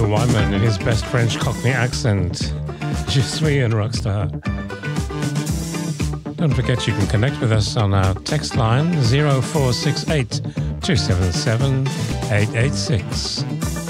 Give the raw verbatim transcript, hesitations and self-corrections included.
Wyman in his best French Cockney accent. Je suis un rockstar. Don't forget you can connect with us on our text line zero four six eight, two seven seven, eight eight six.